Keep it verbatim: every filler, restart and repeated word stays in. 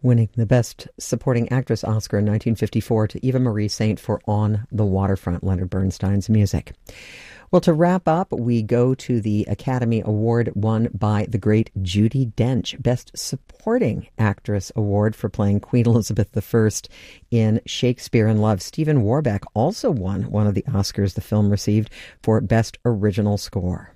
winning the Best Supporting Actress Oscar in nineteen fifty-four to Eva Marie Saint for On the Waterfront, Leonard Bernstein's music. Well, to wrap up, we go to the Academy Award won by the great Judi Dench, Best Supporting Actress Award for playing Queen Elizabeth the First in Shakespeare in Love. Stephen Warbeck also won one of the Oscars the film received for Best Original Score.